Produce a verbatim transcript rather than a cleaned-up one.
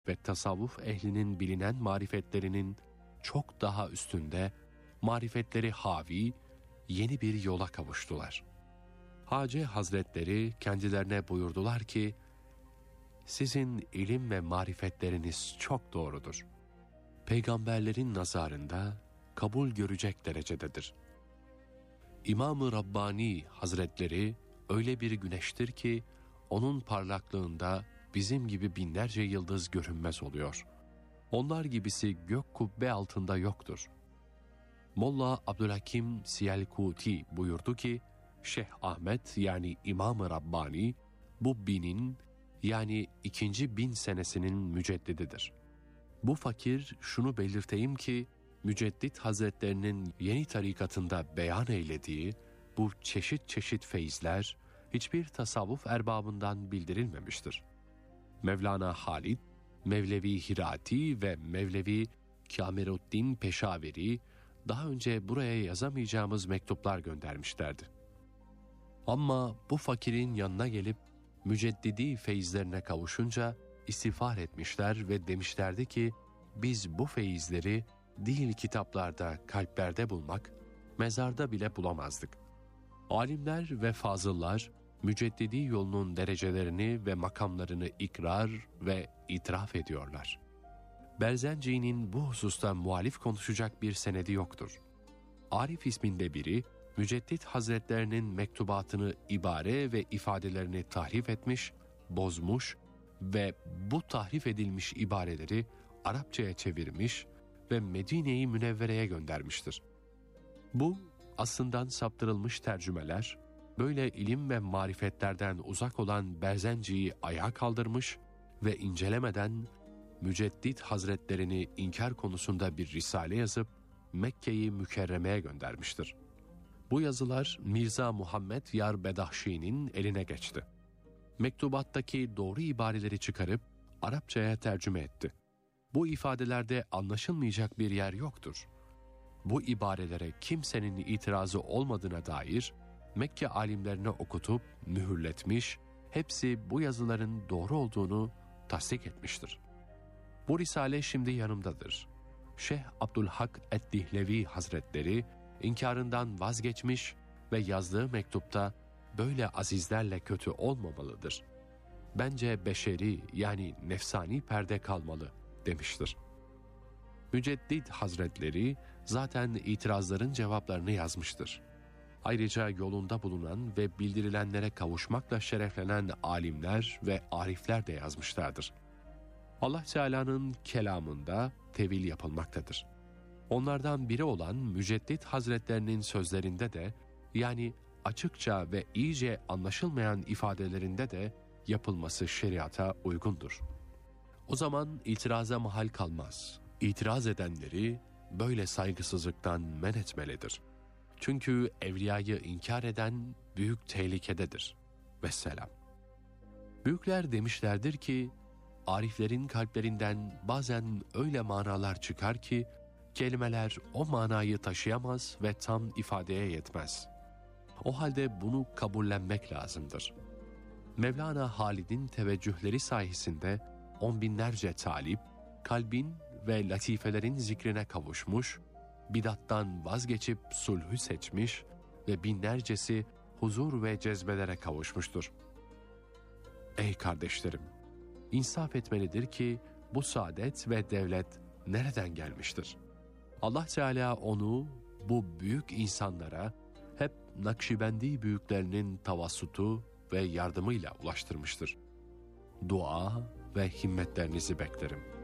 ve tasavvuf ehlinin bilinen marifetlerinin çok daha üstünde marifetleri havi yeni bir yola kavuştular. Hacı Hazretleri kendilerine buyurdular ki, sizin ilim ve marifetleriniz çok doğrudur. Peygamberlerin nazarında kabul görecek derecededir. İmam-ı Rabbani Hazretleri öyle bir güneştir ki, onun parlaklığında bizim gibi binlerce yıldız görünmez oluyor. Onlar gibisi gök kubbe altında yoktur. Molla Abdülhakim Siyelkuti buyurdu ki, Şeyh Ahmet yani İmam-ı Rabbani bu binin yani ikinci bin senesinin müceddididir. Bu fakir şunu belirteyim ki, Müceddit Hazretlerinin yeni tarikatında beyan eylediği bu çeşit çeşit feyizler hiçbir tasavvuf erbabından bildirilmemiştir. Mevlana Halid, Mevlevi Hirati ve Mevlevi Kâmeruddin Peşaveri daha önce buraya yazamayacağımız mektuplar göndermişlerdi. Ama bu fakirin yanına gelip müceddidi feyizlerine kavuşunca istiğfar etmişler ve demişlerdi ki, biz bu feyizleri değil kitaplarda, kalplerde bulmak, mezarda bile bulamazdık. Alimler ve fazıllar, müceddidi yolunun derecelerini ve makamlarını ikrar ve itiraf ediyorlar. Berzenci'nin bu hususta muhalif konuşacak bir senedi yoktur. Arif isminde biri, Müceddit Hazretlerinin mektubatını ibare ve ifadelerini tahrif etmiş, bozmuş ve bu tahrif edilmiş ibareleri Arapçaya çevirmiş ve Medine-i Münevvere'ye göndermiştir. Bu aslından saptırılmış tercümeler, böyle ilim ve marifetlerden uzak olan Berzenci'yi ayağa kaldırmış ve incelemeden Müceddit Hazretlerini inkar konusunda bir risale yazıp Mekke-i Mükerreme'ye göndermiştir. Bu yazılar Mirza Muhammed Yar Bedahşi'nin eline geçti. Mektubattaki doğru ibareleri çıkarıp Arapçaya tercüme etti. Bu ifadelerde anlaşılmayacak bir yer yoktur. Bu ibarelere kimsenin itirazı olmadığına dair Mekke alimlerine okutup mühürletmiş, hepsi bu yazıların doğru olduğunu tasdik etmiştir. Bu risale şimdi yanımdadır. Şeyh Abdülhak Eddihlevi Hazretleri inkarından vazgeçmiş ve yazdığı mektupta böyle azizlerle kötü olmamalıdır. Bence beşeri yani nefsani perde kalmalı demiştir. Müceddit Hazretleri zaten itirazların cevaplarını yazmıştır. Ayrıca yolunda bulunan ve bildirilenlere kavuşmakla şereflenen alimler ve arifler de yazmışlardır. Allah Teala'nın kelamında tevil yapılmaktadır. Onlardan biri olan Müceddit Hazretlerinin sözlerinde de, yani açıkça ve iyice anlaşılmayan ifadelerinde de yapılması şeriata uygundur. O zaman itiraza mahal kalmaz. İtiraz edenleri böyle saygısızlıktan men etmelidir. Çünkü evliyayı inkar eden büyük tehlikededir. Vesselam. Büyükler demişlerdir ki, ariflerin kalplerinden bazen öyle manalar çıkar ki, kelimeler o manayı taşıyamaz ve tam ifadeye yetmez. O halde bunu kabullenmek lazımdır. Mevlana Halid'in teveccühleri sayesinde on binlerce talip, kalbin ve latifelerin zikrine kavuşmuş, bidattan vazgeçip sulhü seçmiş ve binlercesi huzur ve cezbelere kavuşmuştur. Ey kardeşlerim! İnsaf etmelidir ki bu saadet ve devlet nereden gelmiştir? Allah Teala onu bu büyük insanlara hep Nakşibendi büyüklerinin tavassutu ve yardımıyla ulaştırmıştır. Dua ve himmetlerinizi beklerim.